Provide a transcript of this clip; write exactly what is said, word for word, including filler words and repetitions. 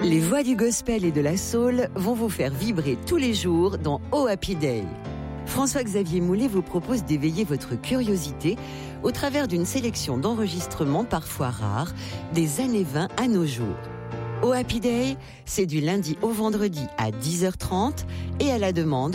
Les voix du gospel et de la soul vont vous faire vibrer tous les jours dans Oh Happy Day. François-Xavier Moulet vous propose d'éveiller votre curiosité au travers d'une sélection d'enregistrements parfois rares des années vingt à nos jours. Oh Happy Day, c'est du lundi au vendredi à dix heures trente et à la demande